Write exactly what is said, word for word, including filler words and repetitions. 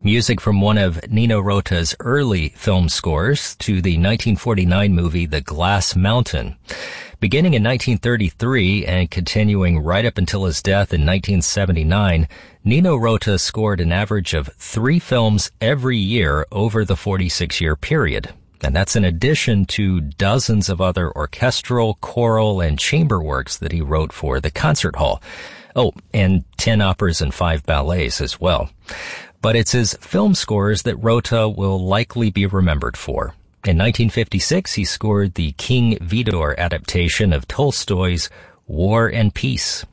Music from one of Nino Rota's early film scores to the nineteen forty-nine movie The Glass Mountain. Beginning in nineteen thirty-three and continuing right up until his death in nineteen seventy-nine, Nino Rota scored an average of three films every year over the forty-six-year period. And that's in addition to dozens of other orchestral, choral, and chamber works that he wrote for the concert hall. Oh, and ten operas and five ballets as well. But it's his film scores that Rota will likely be remembered for. In nineteen fifty-six, he scored the King Vidor adaptation of Tolstoy's War and Peace.